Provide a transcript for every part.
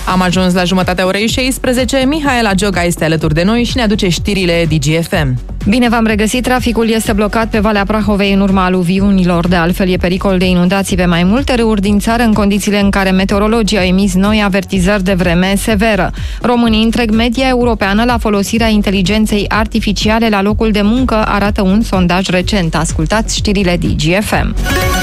Am ajuns la jumătatea orei 16. Mihaela Gioga este alături de noi și ne aduce știrile DGFM. Bine v-am regăsit. Traficul este blocat pe Valea Prahovei în urma aluviunilor. De altfel, e pericol de inundații pe mai multe râuri din țară, în condițiile în care meteorologii au emis noi avertizări de vreme severă. Românii întreg media europeană la folosirea inteligenței artificiale la locul de muncă, arată un sondaj recent. Ascultați știrile DGFM.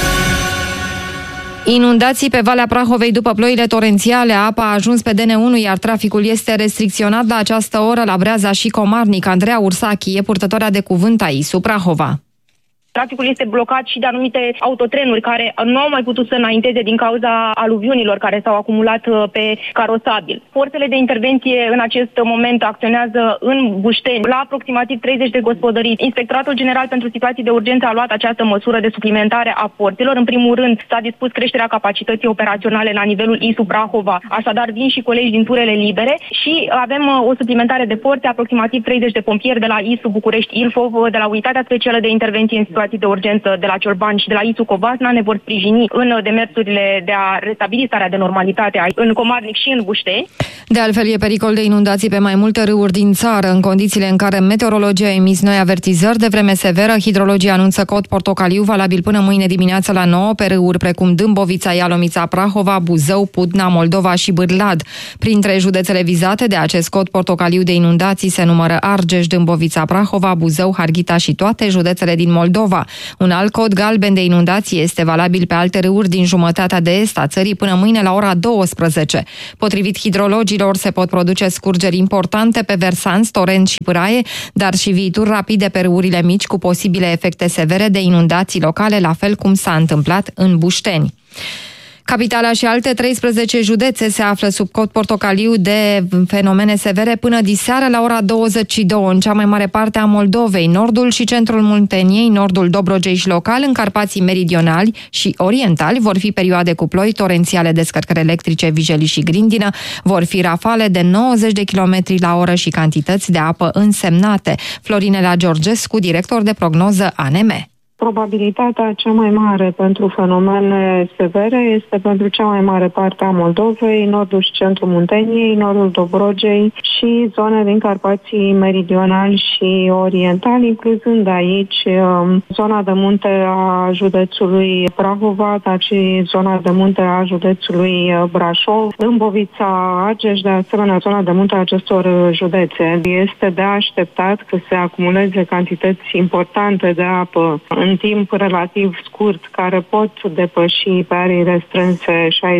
Inundații pe Valea Prahovei după ploile torențiale. Apa a ajuns pe DN1, iar traficul este restricționat la această oră la Breaza și Comarnic. Andreea Ursachi e purtătoarea de cuvânt a ISU Prahova. Traficul este blocat și de anumite autotrenuri care nu au mai putut să înainteze din cauza aluviunilor care s-au acumulat pe carosabil. Forțele de intervenție în acest moment acționează în Bușteni, la aproximativ 30 de gospodării. Inspectoratul General pentru Situații de Urgență a luat această măsură de suplimentare a forțelor. În primul rând s-a dispus creșterea capacității operaționale la nivelul ISU Prahova, așadar vin și colegi din turele libere și avem o suplimentare de forțe, aproximativ 30 de pompieri de la ISU București-Ilfov, de la Unitatea Specială de Intervenție în situații de urgență de la Ciorban și de la ISU Covasna ne vor sprijini în demersurile de a restabili starea de normalitate în Comarnic și în Bușteni. De altfel, e pericol de inundații pe mai multe râuri din țară, în condițiile în care meteorologii au emis noi avertizări de vreme severă. Hidrologii anunță cod portocaliu valabil până mâine dimineață la 9 pe râuri precum Dâmbovița, Ialomița, Prahova, Buzău, Pudna, Moldova și Bârlad. Printre județele vizate de acest cod portocaliu de inundații se numără Argeș, Dâmbovița, Prahova, Buzău, Harghita și toate județele din Moldova. Un alt cod galben de inundații este valabil pe alte râuri din jumătatea de est a țării până mâine la ora 12. Potrivit hidrologilor, se pot produce scurgeri importante pe versanți, torent și pâraie, dar și viituri rapide pe râurile mici cu posibile efecte severe de inundații locale, la fel cum s-a întâmplat în Bușteni. Capitala și alte 13 județe se află sub cod portocaliu de fenomene severe până diseară la ora 22 în cea mai mare parte a Moldovei, nordul și centrul Munteniei, nordul Dobrogei și local, în Carpații meridionali și orientali vor fi perioade cu ploi torențiale, descărcări electrice, vijelii și grindină, vor fi rafale de 90 de km la oră și cantități de apă însemnate. Florinela Georgescu, director de prognoză ANM. Probabilitatea cea mai mare pentru fenomene severe este pentru cea mai mare parte a Moldovei, nordul și centrul Munteniei, nordul Dobrogei și zone din Carpații meridionali și orientali, incluzând aici zona de munte a județului Prahova, dar și zona de munte a județului Brașov, Dâmbovița, Argeș, de asemenea zona de munte a acestor județe. Este de așteptat că se acumuleze cantități importante de apă în timp relativ scurt, care pot depăși pe arii restrânse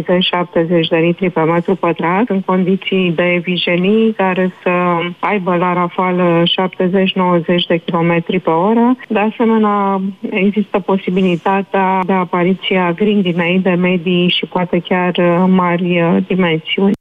60-70 de litri pe metru pătrat, în condiții de vijelii care să aibă la rafală 70-90 de km pe oră. De asemenea, există posibilitatea de apariția grindinei de medii și poate chiar mari dimensiuni.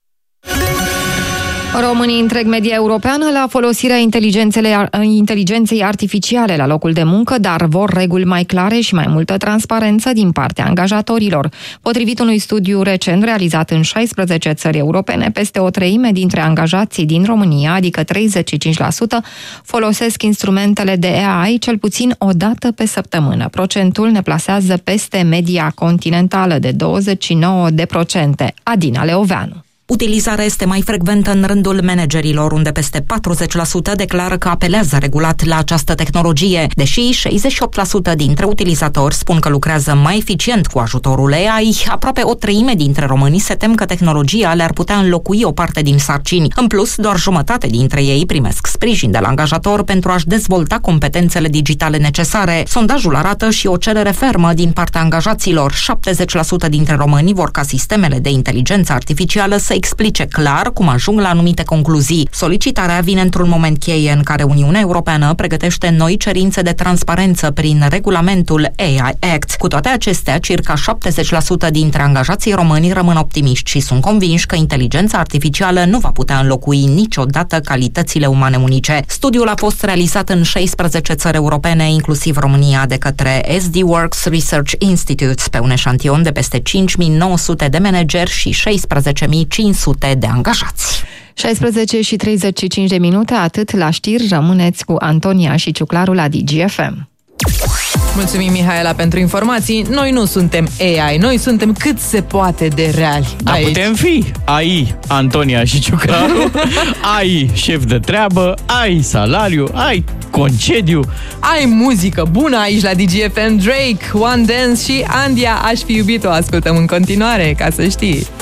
Românii întreg media europeană la folosirea inteligenței artificiale la locul de muncă, dar vor reguli mai clare și mai multă transparență din partea angajatorilor. Potrivit unui studiu recent realizat în 16 țări europene, peste o treime dintre angajații din România, adică 35%, folosesc instrumentele de AI cel puțin o dată pe săptămână. Procentul ne plasează peste media continentală de 29%. Adina Leoveanu. Utilizarea este mai frecventă în rândul managerilor, unde peste 40% declară că apelează regulat la această tehnologie, deși 68% dintre utilizatori spun că lucrează mai eficient cu ajutorul AI. Aproape o treime dintre români se tem că tehnologia le-ar putea înlocui o parte din sarcini. În plus, doar jumătate dintre ei primesc sprijin de la angajator pentru a-și dezvolta competențele digitale necesare. Sondajul arată și o cerere fermă din partea angajaților. 70% dintre români vor ca sistemele de inteligență artificială să explice clar cum ajung la anumite concluzii. Solicitarea vine într-un moment cheie în care Uniunea Europeană pregătește noi cerințe de transparență prin regulamentul AI Act. Cu toate acestea, circa 70% dintre angajații români rămân optimiști și sunt convinși că inteligența artificială nu va putea înlocui niciodată calitățile umane unice. Studiul a fost realizat în 16 țări europene, inclusiv România, de către SD Works Research Institute, pe un eșantion de peste 5.900 de manageri și 16.500 de angajați. 16 și 35 de minute, atât la știri. Rămâneți cu Antonia și Ciuclaru la DGFM. Mulțumim, Mihaela, pentru informații. Noi nu suntem AI, noi suntem cât se poate de reali. Dar aici putem fi AI Antonia și Ciucaru, AI șef de treabă, AI salariu, AI concediu. Ai muzică bună aici la DGFM. Drake, One Dance și Andia, Aș fi iubit-o. Ascultăm în continuare, ca să știi.